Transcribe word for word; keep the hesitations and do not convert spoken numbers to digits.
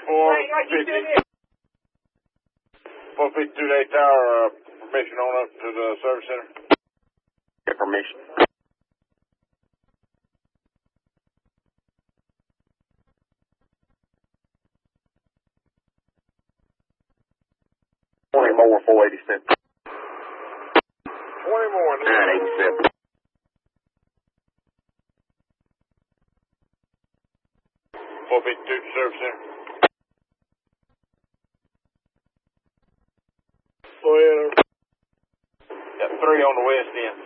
four fifty. four fifty-two Day Tower, uh, permission on up to the service center. Get permission. Twenty more, four eighty-seven. Twenty more. Nine eighty-seven. four fifty-two to service center. Got three on the west end.